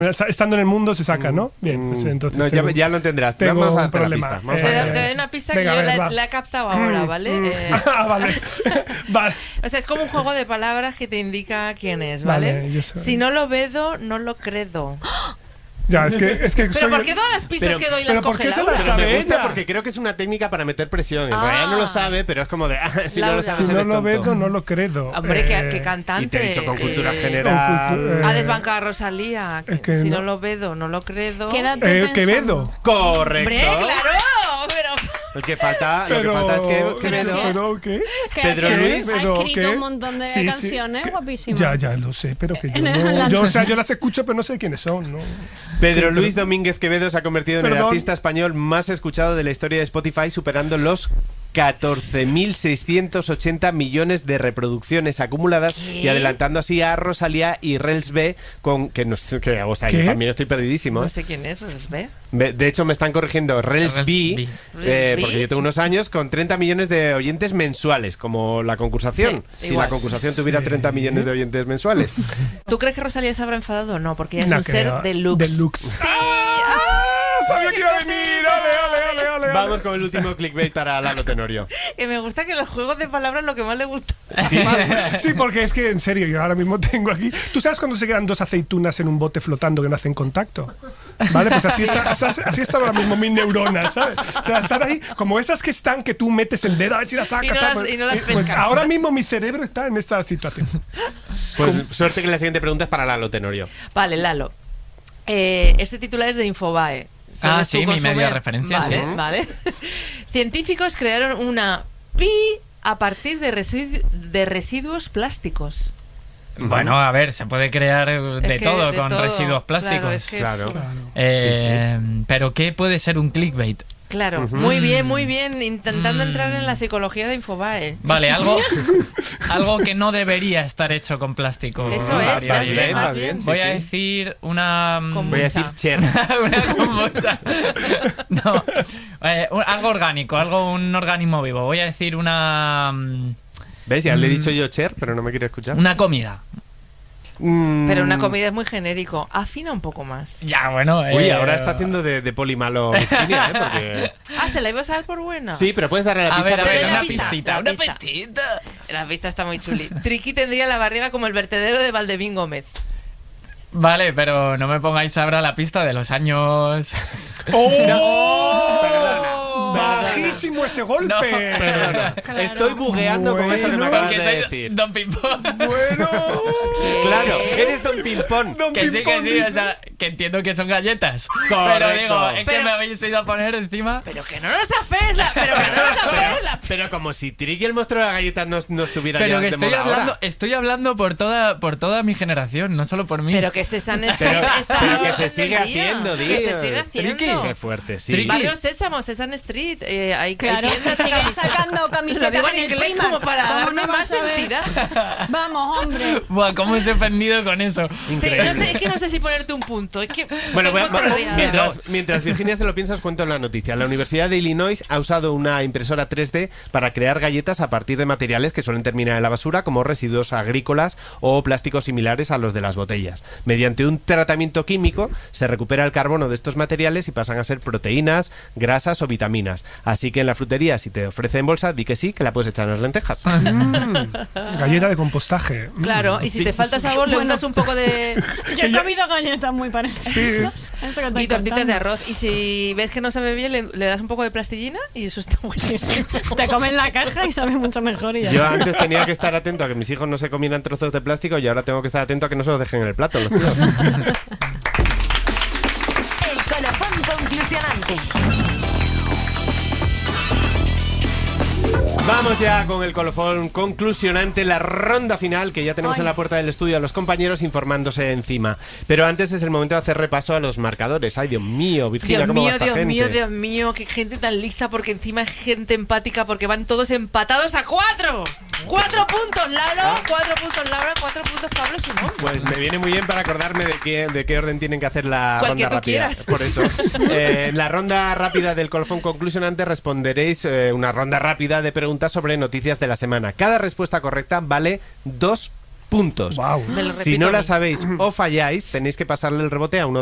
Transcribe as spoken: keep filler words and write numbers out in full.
Estando en el mundo se saca, ¿no? Bien, pues entonces no, ya, ya lo entenderás. Vamos a darte la pista. Vamos te, a doy, te doy una pista Venga, que yo ver, la, va. la he captado ahora, ¿vale? Mm. Eh, Ah, vale. Vale. o sea, es como un juego de palabras que te indica quién es, ¿vale? Vale, yo soy- Si no lo vedo, no lo credo. Ya, es que, es que Pero soy ¿por el- qué todas las pistas Pero- que doy pero las ¿por coge qué se Laura? las Pero me sabe gusta ella? porque creo que es una técnica para meter presión. En Ah. realidad no lo sabe, pero es como de, ah, si Laura. no lo sabes, Si no eres lo tonto. veo, no lo credo. Hombre, Eh, que, que cantante. Y te he dicho con cultura eh, general. con cultu- eh, Ha desbancado a Rosalía. que es que si no. no lo veo, no lo credo. Quédate eh, pensando. Quevedo. Correcto. ¡Hombre, claro! Pero... Lo que falta, lo Pero, que falta es que Quevedo. pero, ¿qué? Que Pedro ha- Luis. ha Pero, escrito ¿qué? un montón de Sí, sí, canciones que- guapísimas. Ya, ya lo sé, pero que yo En el- no. la- Yo, o sea, yo las escucho, pero no sé quiénes son, ¿no? Pedro Luis Domínguez Quevedo se ha convertido en el Perdón. artista español más escuchado de la historia de Spotify, superando los catorce mil seiscientos ochenta millones de reproducciones acumuladas ¿Qué? y adelantando así a Rosalía y Rels B, con que, no sé, que o sea, yo ¿Qué? también estoy perdidísimo. No sé quién es, ¿os ve? Me- De hecho, me están corrigiendo Rels Rels B, B. eh, Rels B. porque yo tengo unos años con treinta millones de oyentes mensuales, como la concursación. Sí, si igual. la concursación tuviera Sí. treinta millones de oyentes mensuales. ¿Tú crees que Rosalía se habrá enfadado o no? Porque ella es No un creo. ser deluxe. Deluxe. ¡Sí! ¡Ah! Sabía que iba a ¡Qué venir. contenta! Ole, ole, ole, ole, ole. Vamos con el último clickbait para Lalo Tenorio. Que me gusta que los juegos de palabras lo que más le gusta. Sí, porque es que en serio, yo ahora mismo tengo aquí. ¿Tú sabes cuando se quedan dos aceitunas en un bote flotando que no hacen contacto? ¿Vale? Pues así, está, así, así están ahora mismo mis neuronas, ¿sabes? O sea, están ahí como esas que están que tú metes el dedo a ver si las sacas. Y no tal, las- y no las pues pescas. ahora mismo mi cerebro está en esta situación. Pues suerte que la siguiente pregunta es para Lalo Tenorio. Vale, Lalo. Eh, este titular es de Infobae. Ah, ¿Sabes sí, tú mi consumer? medio de referencia, Vale, sí. vale. Científicos crearon una pi a partir de, residu- de residuos plásticos. Bueno, a ver, se puede crear de Es que todo de con todo. residuos plásticos. Claro, es que- Claro. Eh, Pero ¿qué puede ser un clickbait? Claro, muy bien, muy bien. Intentando entrar en la psicología de Infobae. Vale, algo, algo que no debería estar hecho con plástico. Eso Ah, es, bien, más bien, bien, más más bien, bien. sí, Voy sí. a decir una... Con- Voy a decir Mucha. Cher. una kombucha. No, eh, un- algo orgánico, algo un organismo vivo. Voy a decir una... mm, ¿Ves? Ya le he dicho yo Cher, pero no me quiere escuchar. Una comida. Mm. Pero una comida es muy genérico. Afina un poco más. Ya, bueno... Uy, eh, ahora está haciendo de, de poli malo Virginia, ¿eh? Porque... Ah, ¿se la ibas a dar por buena? Sí, pero puedes darle la A pista. ver, a Te ver, doy la una pista, pistita, la una pista. pistita. La pista está muy chuli. Triqui tendría la barriga como el vertedero de Valdevín Gómez. Vale, pero no me pongáis ahora la pista de los años... ¡Oh! ¡Bajísimo ese golpe! No, perdona. Claro. Estoy bugueando con esto que me Bueno. acabas Porque de soy decir. Don Pimpón. Bueno. Claro, eres Don Pimpón. Don Que sí, que Pimpón. sí, o sea, que entiendo que son galletas. Correcto. Pero digo, es que Pero- me habéis ido a poner encima. Pero que no nos afes la... Pero que no nos afes la... Pero como si Tricky el monstruo de las galletas no, no estuviera Pero ya que de estoy moda hablando, ahora. estoy hablando por toda, por toda mi generación, no solo por mí. Pero que Sesame Street Pero- está pero a la que orden se del sigue día. haciendo, Que tío. se sigue haciendo. Triqui. Qué fuerte, sí. Triqui. Barrio Sésamo, Sesame Street. Eh, hay, Claro, hay se tiendas siguen camisetas. sacando Lo camisetas digo en en el inglés Primark. como para ¿Cómo darme no más vas a ver? entidad. Vamos, hombre. Buah, cómo os he ofendido con eso. Te- No sé, es que no sé si ponerte un punto. Es que Bueno, estoy voy a- contrariada. mientras, mientras Virginia se lo piensa, os cuento la noticia. La Universidad de Illinois ha usado una impresora tres D para crear galletas a partir de materiales que suelen terminar en la basura, como residuos agrícolas o plásticos similares a los de las botellas. Mediante un tratamiento químico se recupera el carbono de estos materiales y pasan a ser proteínas, grasas o vitaminas. Así que en la frutería, si te ofrecen bolsa, di que sí, que la puedes echar en las lentejas. Galleta de compostaje. Claro, y si Sí. te falta sabor, le Bueno. untas un poco de... Yo he comido galletas muy parecidas. Eso que estoy y tortitas contando. de arroz. Y si ves que no sabe bien, le, le das un poco de plastillina y eso está buenísimo. Te comes la caja y sabe mucho mejor. Y ya. Yo antes tenía que estar atento a que mis hijos no se comieran trozos de plástico y ahora tengo que estar atento a que no se los dejen en el plato los tíos. El colofón conclusionante. Vamos ya con el colofón conclusionante, la ronda final, que ya tenemos Ay. en la puerta del estudio a los compañeros informándose encima. Pero antes es el momento de hacer repaso a los marcadores. Ay, Dios mío, Virginia, Dios ¿cómo va mío, esta Dios gente? mío, Dios mío, qué gente tan lista, porque encima es gente empática, porque van todos empatados a cuatro. Cuatro puntos, Lalo, cuatro puntos, Laura, cuatro puntos, Pablo Simón. Pues me viene muy bien para acordarme de qué, de qué orden tienen que hacer la Cual ronda que tú rápida. quieras. Por eso. Eh, en la ronda rápida del colofón conclusionante responderéis eh, una ronda rápida de preguntas sobre noticias de la semana. Cada respuesta correcta vale dos puntos. Wow. Me lo Si repito no a la mí. sabéis o falláis, tenéis que pasarle el rebote a uno